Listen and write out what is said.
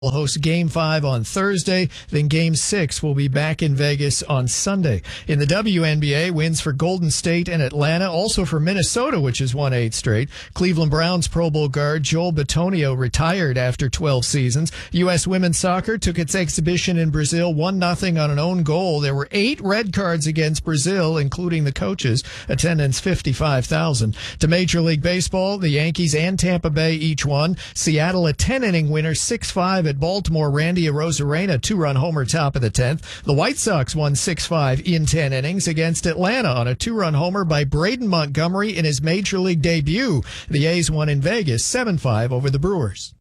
will host Game 5 on Thursday. Then Game 6 will be back in Vegas on Sunday. In the WNBA, wins for Golden State and Atlanta, also for Minnesota, which has won 8 straight. Cleveland Browns Pro Bowl guard Joel Bitonio retired after 12 seasons. U.S. women's soccer took its exhibition in Brazil 1-0 on an own goal. There were 8 red cards against Brazil, including the coaches. Attendance 55,000. To Major League Baseball, the Yankees and Tampa Bay each won. Seattle a 10-inning winner, 6-5 at Baltimore. Randy Arozarena, 2-run homer, top of the 10th. The White Sox won 6-5 in 10 innings against Atlanta on a 2-run homer by Braden Montgomery in his Major League debut. The A's won in Vegas 7-5 over the Brewers.